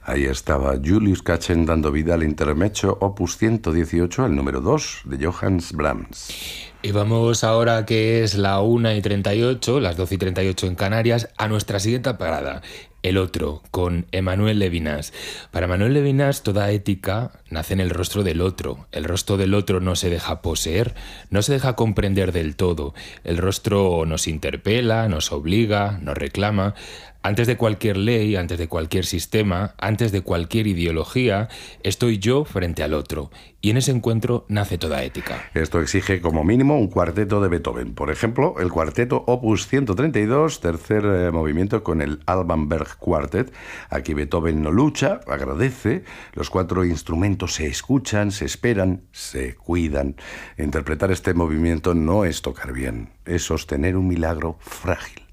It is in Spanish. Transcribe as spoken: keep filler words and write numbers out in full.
Ahí estaba Julius Katchen dando vida al Intermezzo opus ciento dieciocho, el número dos de Johannes Brahms. Y vamos ahora, que es la una y treinta y ocho, las doce y treinta y ocho en Canarias, a nuestra siguiente parada, El Otro, con Emmanuel Levinas. Para Emmanuel Levinas, toda ética nace en el rostro del otro. El rostro del otro no se deja poseer, no se deja comprender del todo. El rostro nos interpela, nos obliga, nos reclama. Antes de cualquier ley, antes de cualquier sistema, antes de cualquier ideología, estoy yo frente al otro. Y en ese encuentro nace toda ética. Esto exige como mínimo un cuarteto de Beethoven. Por ejemplo, el cuarteto opus ciento treinta y dos, tercer eh, movimiento con el Alban Berg Quartet. Aquí Beethoven no lucha, agradece. Los cuatro instrumentos se escuchan, se esperan, se cuidan. Interpretar este movimiento no es tocar bien, es sostener un milagro frágil.